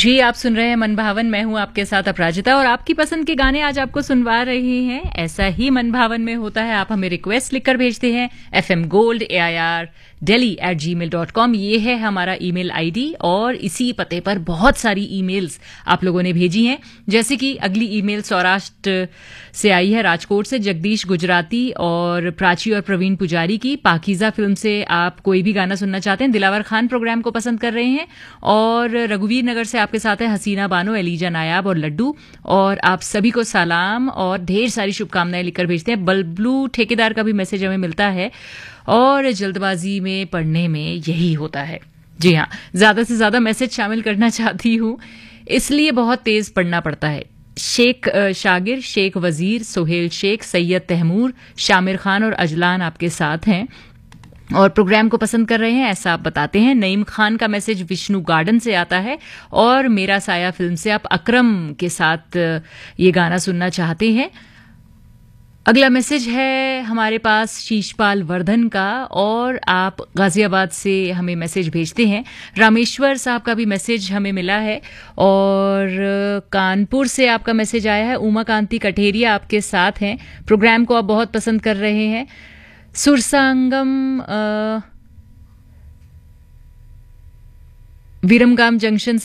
जी, आप सुन रहे हैं मनभावन। मैं हूं आपके साथ अपराजिता और आपकी पसंद के गाने आज आपको सुनवा रही हैं। ऐसा ही मनभावन में होता है, आप हमें रिक्वेस्ट लिखकर भेजते हैं fmgold@delhi@gmail.com। ये है हमारा ईमेल आईडी और इसी पते पर बहुत सारी ईमेल्स आप लोगों ने भेजी हैं। जैसे कि अगली ईमेल सौराष्ट्र से आई है, राजकोट से जगदीश गुजराती और प्राची और प्रवीण पुजारी की। पाकीज़ा फिल्म से आप कोई भी गाना सुनना चाहते हैं। दिलावर खान प्रोग्राम को पसंद कर रहे हैं और रघुवीर नगर से आपके साथ है हसीना बानो, एलिजा नायाब और लड्डू। और आप सभी को सलाम और ढेर सारी शुभकामनाएं लिखकर भेजते हैं। बल्बलू ठेकेदार का भी मैसेज हमें मिलता है और जल्दबाजी में पढ़ने में यही होता है। जी हाँ, ज्यादा से ज्यादा मैसेज शामिल करना चाहती हूँ, इसलिए बहुत तेज पढ़ना पड़ता है। शेख शागिर, शेख वजीर, सोहेल शेख, सैयद तहमूर, शामिर खान और अजलान आपके साथ हैं और प्रोग्राम को पसंद कर रहे हैं, ऐसा आप बताते हैं। नईम खान का मैसेज विष्णु गार्डन से आता है और मेरा साया फिल्म से आप अकरम के साथ ये गाना सुनना चाहते हैं। अगला मैसेज है हमारे पास शीशपाल वर्धन का और आप गाजियाबाद से हमें मैसेज भेजते हैं। रामेश्वर साहब का भी मैसेज हमें मिला है और कानपुर से आपका मैसेज आया है। उमा कांति कठेरिया आपके साथ हैं, प्रोग्राम को आप बहुत पसंद कर रहे हैं। सुरसांगम विरमगाम जंक्शन